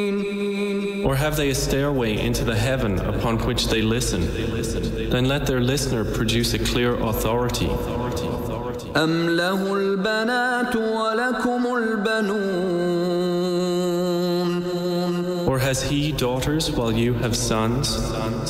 Or have they a stairway into the heaven upon which they listen? Then let their listener produce a clear authority. أم له البنات ولكم البنون Or has he daughters while you have sons?